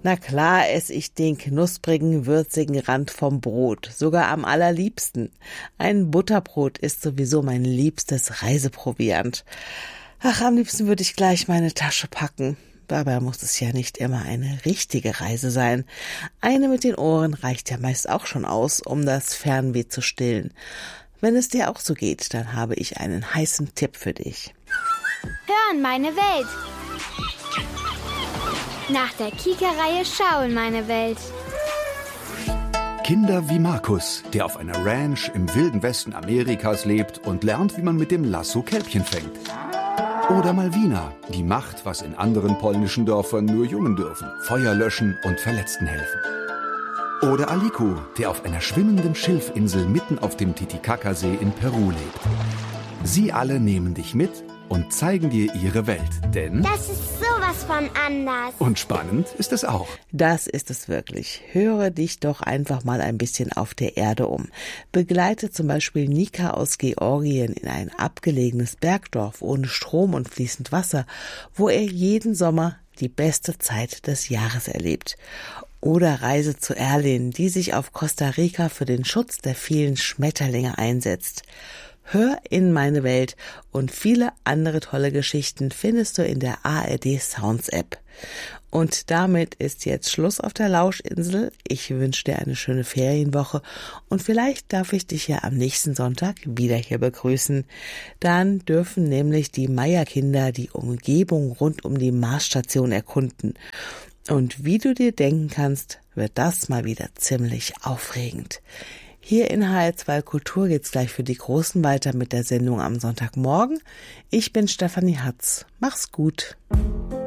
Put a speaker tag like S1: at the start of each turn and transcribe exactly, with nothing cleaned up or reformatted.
S1: Na klar esse ich den knusprigen, würzigen Rand vom Brot, sogar am allerliebsten. Ein Butterbrot ist sowieso mein liebstes Reiseproviant. Ach, am liebsten würde ich gleich meine Tasche packen. Dabei muss es ja nicht immer eine richtige Reise sein. Eine mit den Ohren reicht ja meist auch schon aus, um das Fernweh zu stillen. Wenn es dir auch so geht, dann habe ich einen heißen Tipp für dich.
S2: Hören, meine Welt. Nach der Kika-Reihe Schauen, meine Welt.
S3: Kinder wie Markus, der auf einer Ranch im wilden Westen Amerikas lebt und lernt, wie man mit dem Lasso Kälbchen fängt. Oder Malwina, die macht, was in anderen polnischen Dörfern nur Jungen dürfen: Feuer löschen und Verletzten helfen. Oder Aliko, der auf einer schwimmenden Schilfinsel mitten auf dem Titicacasee in Peru lebt. Sie alle nehmen dich mit und zeigen dir ihre Welt, denn
S2: Das ist sowas von anders.
S3: und spannend ist es auch.
S1: Das ist es wirklich. Höre dich doch einfach mal ein bisschen auf der Erde um. Begleite zum Beispiel Nika aus Georgien in ein abgelegenes Bergdorf ohne Strom und fließend Wasser, wo er jeden Sommer die beste Zeit des Jahres erlebt. Oder reise zu Erlin, die sich auf Costa Rica für den Schutz der vielen Schmetterlinge einsetzt. Hör in meine Welt und viele andere tolle Geschichten findest du in der A R D Sounds App. Und damit ist jetzt Schluss auf der Lauschinsel. Ich wünsche dir eine schöne Ferienwoche und vielleicht darf ich dich ja am nächsten Sonntag wieder hier begrüßen. Dann dürfen nämlich die Meyer-Kinder die Umgebung rund um die Marsstation erkunden. Und wie du dir denken kannst, wird das mal wieder ziemlich aufregend. Hier in H R zwei Kultur geht's gleich für die Großen weiter mit der Sendung am Sonntagmorgen. Ich bin Stefanie Hatz. Mach's gut.